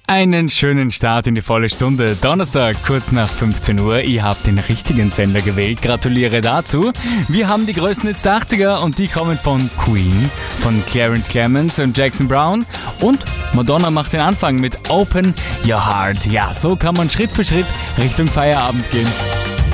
Einen schönen Start in die volle Stunde. Donnerstag, kurz nach 15 Uhr. Ihr habt den richtigen Sender gewählt. Gratuliere dazu. Wir haben die größten Hits der 80er und die kommen von Queen, von Clarence Clemons und Jackson Browne. Und Madonna macht den Anfang mit Open Your Heart. Ja, so kann man Schritt für Schritt Richtung Feierabend gehen.